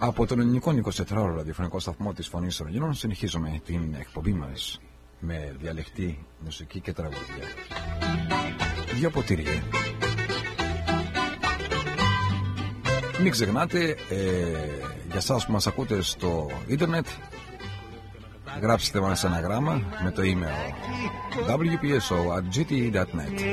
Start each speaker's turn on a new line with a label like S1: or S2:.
S1: Από τον ελληνικό 24ωρο ραδιοφωνικό σταθμό της Φωνής των Ελλήνων συνεχίζουμε την εκπομπή μας με διαλεκτή μουσική και τραγούδια. Δύο ποτήρια. Μην ξεχνάτε, για εσάς που μας ακούτε στο ίντερνετ, γράψτε μας ένα γράμμα με το email wpso@gte.net.